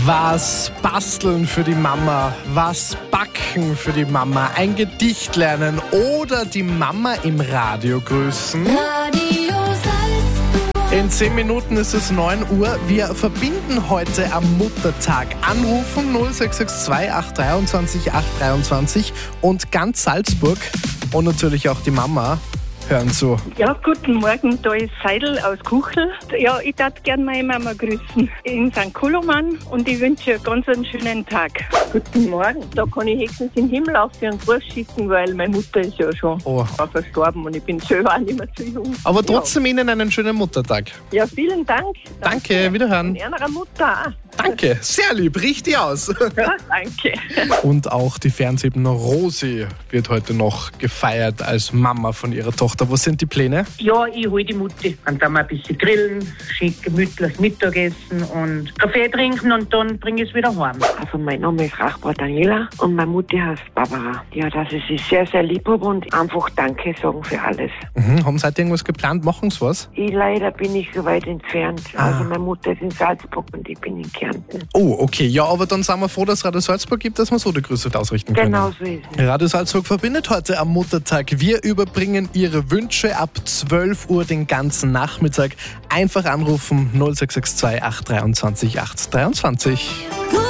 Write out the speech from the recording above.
Was basteln für die Mama, was backen für die Mama, ein Gedicht lernen oder die Mama im Radio grüßen? Radio Salzburg. In 10 Minuten ist es 9 Uhr. Wir verbinden heute am Muttertag. Anrufen 0662 823 823 und ganz Salzburg und natürlich auch die Mama hören zu. Ja, guten Morgen, da ist Seidel aus Kuchel. Ja, ich darf gerne meine Mama grüßen in St. Koloman und ich wünsche einen ganz einen schönen Tag. Guten Morgen, da kann ich höchstens in den Himmel auf für einen Gruß schicken, weil meine Mutter ist ja schon verstorben und ich bin selber auch nicht mehr zu jung. Aber trotzdem Ihnen einen schönen Muttertag. Ja, vielen Dank. Danke, wiederhören. Und einer Mutter auch. Danke, sehr lieb, richtig aus. Ja, danke. Und auch die Fernsehsiebener Rosi wird heute noch gefeiert als Mama von ihrer Tochter. Was sind die Pläne? Ja, ich hole die Mutti. Und dann mal ein bisschen grillen, schön gemütlich Mittagessen und Kaffee trinken und dann bringe ich es wieder heim. Also mein Name ist Rachbar Daniela und meine Mutter heißt Barbara. Ja, dass ich sie sehr, sehr lieb habe und einfach Danke sagen für alles. Haben Sie heute irgendwas geplant? Machen Sie was? Leider bin ich so weit entfernt. Also meine Mutter ist in Salzburg und ich bin in Kärnten. Oh, okay. Ja, aber dann sind wir froh, dass es Radio Salzburg gibt, dass wir so die Grüße ausrichten können. Genau so ist es. Radio Salzburg verbindet heute am Muttertag. Wir überbringen Ihre Wünsche ab 12 Uhr den ganzen Nachmittag. Einfach anrufen 0662 823 823.